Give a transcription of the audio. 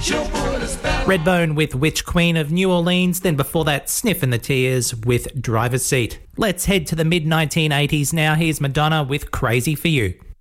Redbone with Witch Queen of New Orleans, then before that Sniff and the Tears with Driver's Seat. Let's head to the mid-1980s now. Here's Madonna with Crazy for You.